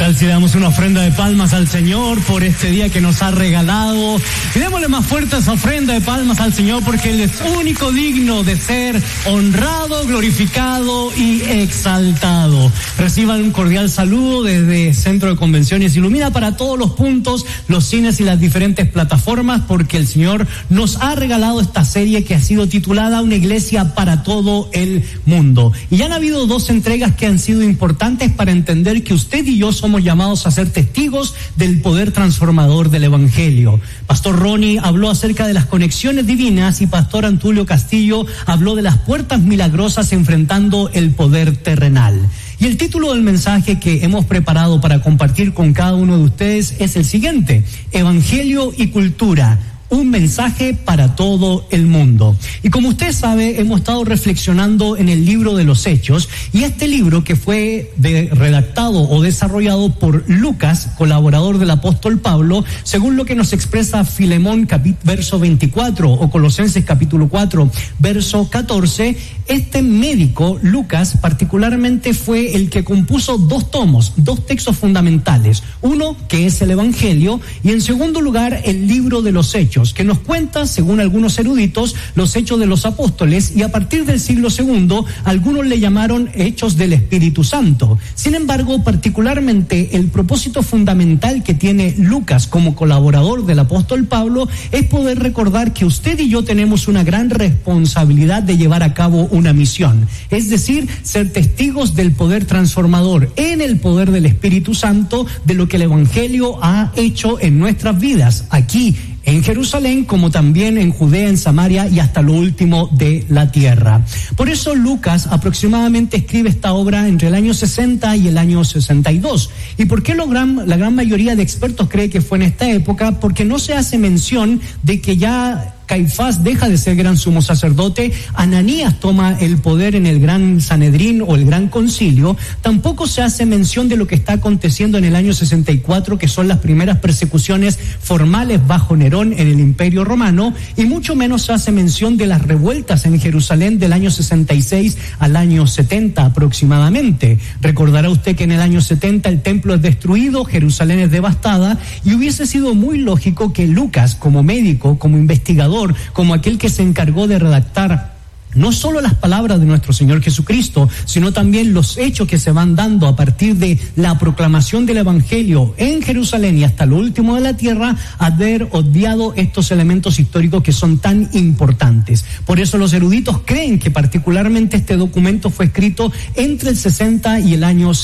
tal si le damos una ofrenda de palmas al Señor por este día que nos ha regalado? Y démosle más fuerte esa ofrenda de palmas al Señor, porque Él es único digno de ser honrado, glorificado y exaltado. Reciban un cordial saludo desde Centro de Convenciones Ilumina para todos los puntos, los cines y las diferentes plataformas, porque el Señor nos ha regalado esta serie que ha sido titulada Una Iglesia para todo el mundo. Y ya han habido 2 entregas que han sido importantes para entender que usted y yo somos llamados a ser testigos del poder transformador del Evangelio. Pastor Ronnie habló acerca de las conexiones divinas y Pastor Antulio Castillo habló de las puertas milagrosas enfrentando el poder terrenal. Y el título del mensaje que hemos preparado para compartir con cada uno de ustedes es el siguiente: Evangelio y Cultura. Un mensaje para todo el mundo. Y como usted sabe, hemos estado reflexionando en el libro de los Hechos, y este libro que fue redactado o desarrollado por Lucas, colaborador del apóstol Pablo, según lo que nos expresa Filemón verso 24 o Colosenses capítulo 4 verso 14, este médico, Lucas, particularmente fue el que compuso 2 tomos, 2 textos fundamentales. Uno que es el Evangelio y en segundo lugar el libro de los Hechos, que nos cuenta, según algunos eruditos, los hechos de los apóstoles, y a partir del siglo II, algunos le llamaron hechos del Espíritu Santo. Sin embargo, particularmente el propósito fundamental que tiene Lucas como colaborador del apóstol Pablo es poder recordar que usted y yo tenemos una gran responsabilidad de llevar a cabo una misión, es decir, ser testigos del poder transformador en el poder del Espíritu Santo de lo que el Evangelio ha hecho en nuestras vidas, aquí en Jerusalén, como también en Judea, en Samaria y hasta lo último de la tierra. Por eso Lucas aproximadamente escribe esta obra entre el año 60 y el año 62. ¿Y por qué la gran mayoría de expertos cree que fue en esta época? Porque no se hace mención de que ya Caifás deja de ser gran sumo sacerdote, Ananías toma el poder en el gran Sanedrín o el gran concilio, tampoco se hace mención de lo que está aconteciendo en el año 64, que son las primeras persecuciones formales bajo Nerón en el Imperio Romano, y mucho menos se hace mención de las revueltas en Jerusalén del año 66 al año 70 aproximadamente. Recordará usted que en el año 70 el templo es destruido, Jerusalén es devastada, y hubiese sido muy lógico que Lucas, como médico, como investigador, como aquel que se encargó de redactar no solo las palabras de nuestro Señor Jesucristo, sino también los hechos que se van dando a partir de la proclamación del Evangelio en Jerusalén y hasta lo último de la tierra, haber obviado estos elementos históricos que son tan importantes. Por eso los eruditos creen que particularmente este documento fue escrito entre el 60 y el año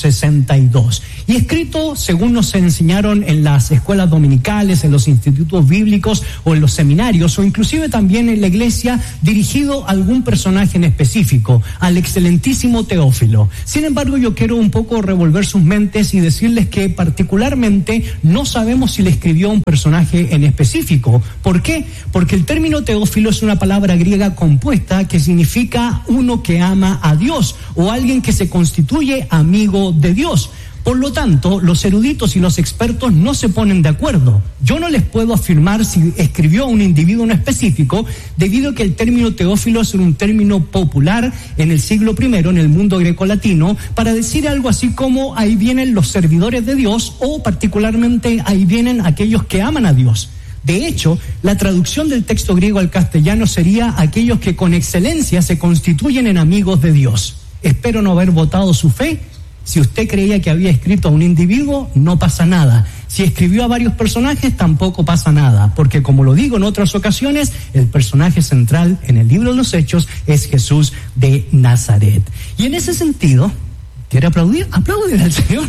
62. Y escrito, según nos enseñaron en las escuelas dominicales, en los institutos bíblicos o en los seminarios, o inclusive también en la iglesia, dirigido a algún personaje en específico, al excelentísimo Teófilo. Sin embargo, yo quiero un poco revolver sus mentes y decirles que particularmente no sabemos si le escribió a un personaje en específico. ¿Por qué? Porque el término Teófilo es una palabra griega compuesta que significa uno que ama a Dios o alguien que se constituye amigo de Dios. Por lo tanto, los eruditos y los expertos no se ponen de acuerdo. Yo no les puedo afirmar si escribió a un individuo en específico, debido a que el término Teófilo es un término popular en el siglo I, en el mundo grecolatino, para decir algo así como ahí vienen los servidores de Dios, o particularmente ahí vienen aquellos que aman a Dios. De hecho, la traducción del texto griego al castellano sería aquellos que con excelencia se constituyen en amigos de Dios. Espero no haber votado su fe. Si usted creía que había escrito a un individuo, no pasa nada. Si escribió a varios personajes, tampoco pasa nada, porque como lo digo en otras ocasiones, el personaje central en el libro de los Hechos es Jesús de Nazaret. Y en ese sentido, ¿quiere aplaudir? Aplaudir al Señor.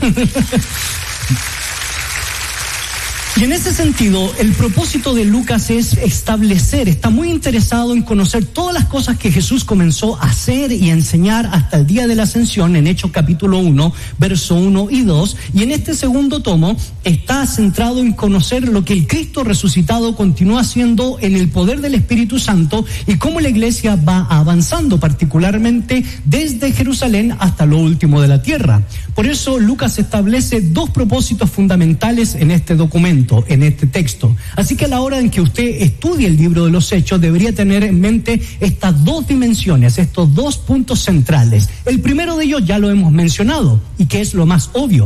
Y en ese sentido, el propósito de Lucas es establecer, está muy interesado en conocer todas las cosas que Jesús comenzó a hacer y a enseñar hasta el día de la ascensión, en Hechos capítulo 1, verso 1 y 2, y en este segundo tomo está centrado en conocer lo que el Cristo resucitado continúa haciendo en el poder del Espíritu Santo y cómo la iglesia va avanzando, particularmente desde Jerusalén hasta lo último de la tierra. Por eso Lucas establece 2 propósitos fundamentales en este documento, en este texto. Así que a la hora en que usted estudie el libro de los Hechos, debería tener en mente estas 2 dimensiones, estos 2 puntos centrales. El primero de ellos ya lo hemos mencionado, y que es lo más obvio.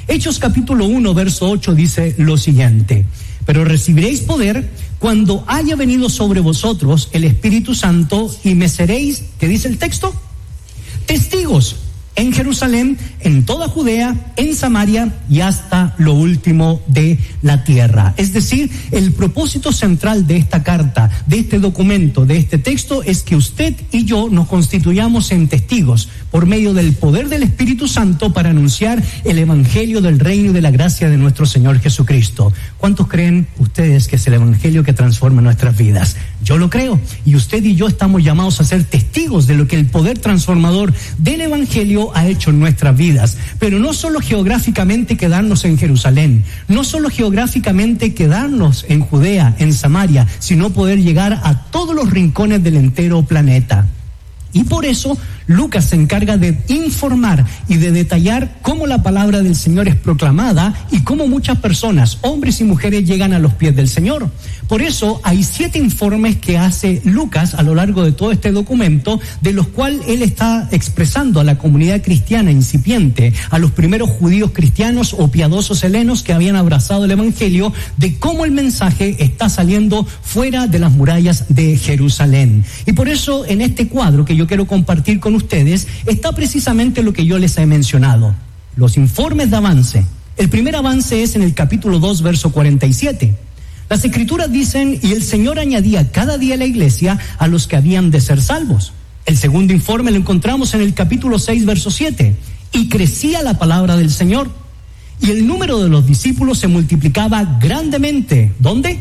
Hechos capítulo 1, verso 8 dice lo siguiente: pero recibiréis poder cuando haya venido sobre vosotros el Espíritu Santo y me seréis, ¿qué dice el texto? Testigos en Jerusalén, en toda Judea, en Samaria y hasta lo último de la tierra. Es decir, el propósito central de esta carta, de este documento, de este texto, es que usted y yo nos constituyamos en testigos por medio del poder del Espíritu Santo para anunciar el evangelio del reino y de la gracia de nuestro Señor Jesucristo. ¿Cuántos creen ustedes que es el evangelio que transforma nuestras vidas? Yo lo creo, y usted y yo estamos llamados a ser testigos de lo que el poder transformador del evangelio ha hecho en nuestras vidas. Pero no solo geográficamente quedarnos en Jerusalén, no solo geográficamente quedarnos en Judea, en Samaria, sino poder llegar a todos los rincones del entero planeta. Y por eso Lucas se encarga de informar y de detallar cómo la palabra del Señor es proclamada y cómo muchas personas, hombres y mujeres, llegan a los pies del Señor. Por eso hay 7 informes que hace Lucas a lo largo de todo este documento, de los cuales él está expresando a la comunidad cristiana incipiente, a los primeros judíos cristianos o piadosos helenos que habían abrazado el evangelio, de cómo el mensaje está saliendo fuera de las murallas de Jerusalén. Y por eso en este cuadro que yo quiero compartir con ustedes está precisamente lo que yo les he mencionado: los informes de avance. El primer avance es en el capítulo 2, verso 47. Las escrituras dicen: y el Señor añadía cada día a la iglesia a los que habían de ser salvos. El segundo informe lo encontramos en el capítulo 6, verso 7. Y crecía la palabra del Señor, y el número de los discípulos se multiplicaba grandemente. ¿Dónde?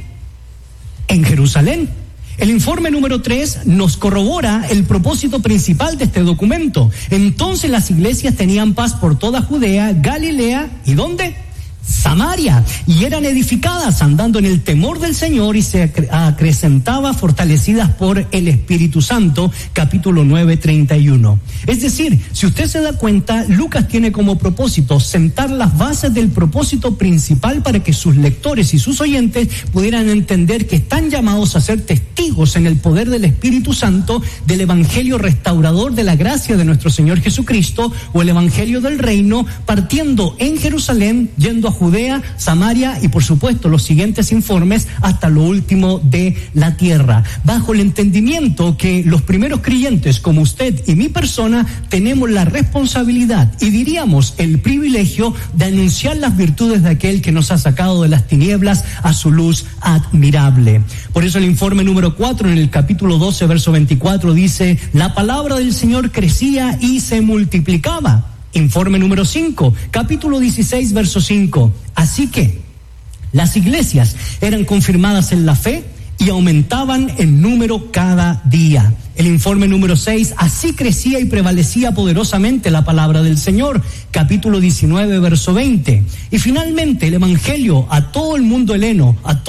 En Jerusalén. El informe número 3 nos corrobora el propósito principal de este documento. Entonces las iglesias tenían paz por toda Judea, Galilea, ¿y dónde? Samaria, y eran edificadas andando en el temor del Señor y se acrecentaba fortalecidas por el Espíritu Santo, capítulo 9, 31. Es decir, si usted se da cuenta, Lucas tiene como propósito sentar las bases del propósito principal para que sus lectores y sus oyentes pudieran entender que están llamados a ser testigos en el poder del Espíritu Santo del evangelio restaurador de la gracia de nuestro Señor Jesucristo, o el evangelio del reino, partiendo en Jerusalén, yendo a Judea, Samaria y por supuesto los siguientes informes hasta lo último de la tierra, bajo el entendimiento que los primeros creyentes como usted y mi persona tenemos la responsabilidad y diríamos el privilegio de anunciar las virtudes de aquel que nos ha sacado de las tinieblas a su luz admirable. Por eso el informe número 4 en el capítulo 12 verso 24 dice: la palabra del Señor crecía y se multiplicaba. Informe número 5, capítulo 16, verso 5. Así que las iglesias eran confirmadas en la fe y aumentaban en número cada día. El informe número 6, así crecía y prevalecía poderosamente la palabra del Señor, capítulo 19, verso 20. Y finalmente el evangelio a todo el mundo heleno, a